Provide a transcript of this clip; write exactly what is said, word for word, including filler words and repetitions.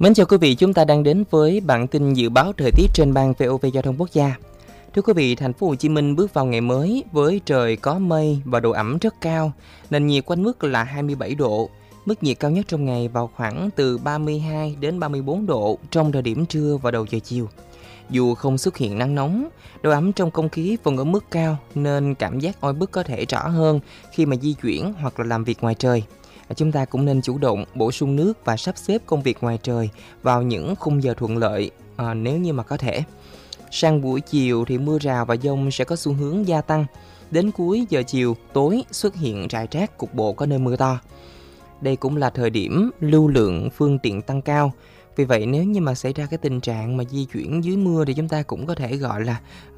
Mến chào quý vị, chúng ta đang đến với bản tin dự báo thời tiết trên ban vê o vê Giao thông Quốc gia. Thưa quý vị, thành phố Hồ Chí Minh bước vào ngày mới với trời có mây và độ ẩm rất cao, nền nhiệt quanh mức là hai mươi bảy độ. Mức nhiệt cao nhất trong ngày vào khoảng từ ba mươi hai đến ba mươi bốn độ trong thời điểm trưa và đầu giờ chiều. Dù không xuất hiện nắng nóng, độ ẩm trong không khí vẫn ở mức cao nên cảm giác oi bức có thể rõ hơn khi mà di chuyển hoặc là làm việc ngoài trời. Chúng ta cũng nên chủ động bổ sung nước và sắp xếp công việc ngoài trời vào những khung giờ thuận lợi à, nếu như mà có thể. Sang buổi chiều thì mưa rào và dông sẽ có xu hướng gia tăng. Đến cuối giờ chiều, tối xuất hiện rải rác cục bộ có nơi mưa to. Đây cũng là thời điểm lưu lượng phương tiện tăng cao. Vì vậy nếu như mà xảy ra cái tình trạng mà di chuyển dưới mưa thì chúng ta cũng có thể gọi là